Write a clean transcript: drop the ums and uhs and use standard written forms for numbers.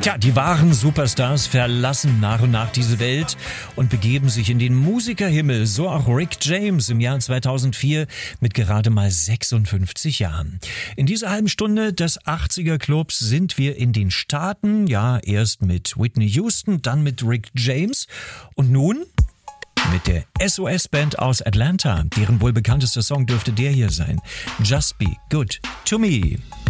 Tja, die wahren Superstars verlassen nach und nach diese Welt und begeben sich in den Musikerhimmel. So auch Rick James im Jahr 2004 mit gerade mal 56 Jahren. In dieser halben Stunde des 80er Clubs sind wir in den Staaten. Ja, erst mit Whitney Houston, dann mit Rick James und nun mit der SOS-Band aus Atlanta. Deren wohl bekanntester Song dürfte der hier sein. Just Be Good to Me.